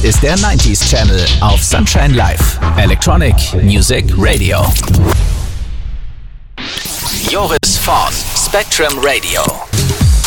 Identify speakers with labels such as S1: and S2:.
S1: ist der 90s Channel auf Sunshine Live. Electronic Music Radio. Joris Voorn, Spectrum Radio.